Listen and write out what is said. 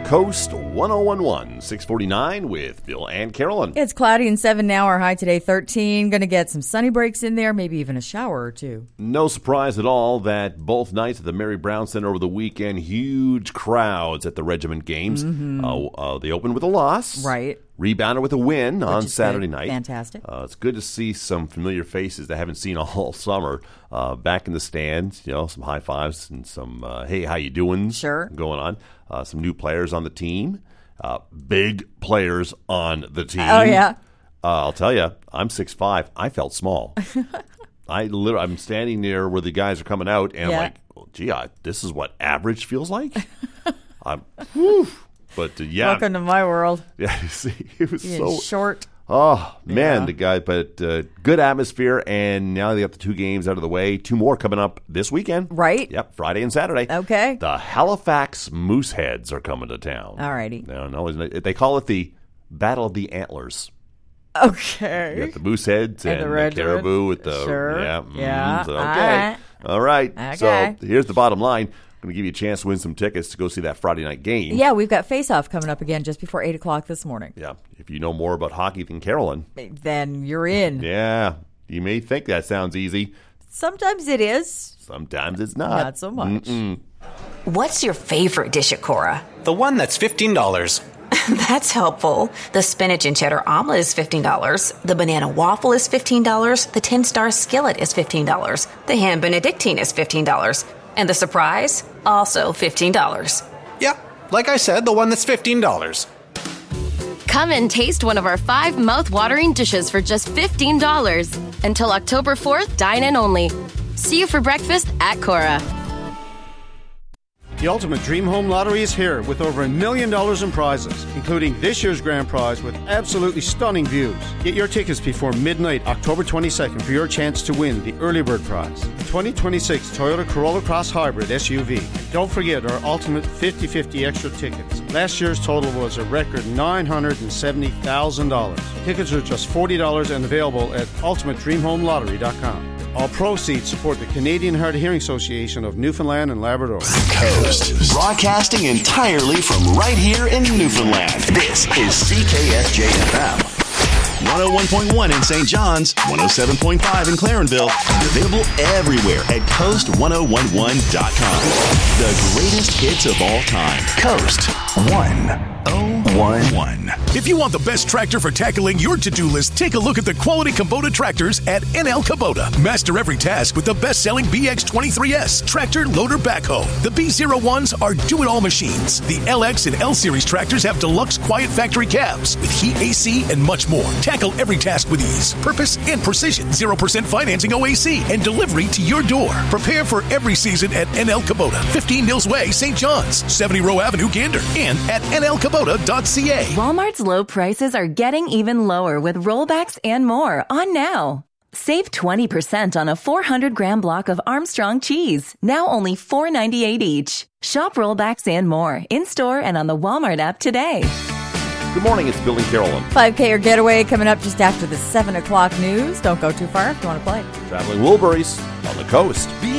Coast 1011, 649 with Bill and Carolyn. It's cloudy and 7 now. Our high today, 13. Going to get some sunny breaks in there, maybe even a shower or two. No surprise at all that both nights at the Mary Brown Center over the weekend, huge crowds at the Regiment games. They opened with a loss. Right. Rebounded with a win on Saturday night. Fantastic. It's good to see some familiar faces that I haven't seen all summer back in the stands. You know, some high fives and some, hey, how you doing? Sure. Going on. Some new players on the team. Big players on the team. Oh, yeah. I'll tell you, I'm 6'5". I felt small. I'm standing near where the guys are coming out, and I'm like, oh, gee, this is what average feels like? But yeah. Welcome to my world. Yeah, you see, it was so short. Oh, man, the guy, but good atmosphere, and now they got the two games out of the way. Two more coming up this weekend. Right. Yep, Friday and Saturday. Okay. The Halifax Mooseheads are coming to town. All righty. No, they call it the Battle of the Antlers. Okay. You got the Mooseheads and the Caribou with the... Sure. Yeah. So, okay. All right. Okay. So here's the bottom line. I'm going to give you a chance to win some tickets to go see that Friday night game. Yeah, we've got Face-Off coming up again just before 8 o'clock this morning. Yeah. If you know more about hockey than Carolyn, then you're in. Yeah. You may think that sounds easy. Sometimes it is. Sometimes it's not. Not so much. What's your favorite dish at Cora? The one that's $15. That's helpful. The spinach and cheddar omelet is $15. The banana waffle is $15. The 10-star skillet is $15. The ham benedictine is $15. And the surprise? Also $15. Yeah, like I said, the one that's $15. Come and taste one of our 5 mouth-watering dishes for just $15. Until October 4th, dine in only. See you for breakfast at Cora. The Ultimate Dream Home Lottery is here with over $1 million in prizes, including this year's grand prize with absolutely stunning views. Get your tickets before midnight, October 22nd, for your chance to win the early bird prize, the 2026 Toyota Corolla Cross Hybrid SUV. Don't forget our Ultimate 50/50 extra tickets. Last year's total was a record $970,000. Tickets are just $40 and available at ultimatedreamhomelottery.com. All proceeds support the Canadian Hard of Hearing Association of Newfoundland and Labrador. Coast, broadcasting entirely from right here in Newfoundland. This is CKSJ-FM. 101.1 in St. John's, 107.5 in Clarenville, and available everywhere at Coast1011.com. The greatest hits of all time. Coast 1011. If you want the best tractor for tackling your to-do list, take a look at the quality Kubota tractors at NL Kubota. Master every task with the best-selling BX23S tractor loader backhoe. The B01s are do-it-all machines. The LX and L Series tractors have deluxe quiet factory cabs with heat AC and much more. Tackle every task with ease, purpose, and precision. 0% financing OAC and delivery to your door. Prepare for every season at NL Kubota, 15 Mills Way, St. John's, 70 Row Avenue, Gander, and at nlkubota.ca. Walmart's low prices are getting even lower with rollbacks and more on now. Save 20% on a 400-gram block of Armstrong cheese, now only $4.98 each. Shop rollbacks and more in-store and on the Walmart app today. Good morning, it's Bill and Carolyn. 5K or getaway coming up just after the 7 o'clock news. Don't go too far if you want to play. Traveling Wilburys on the coast.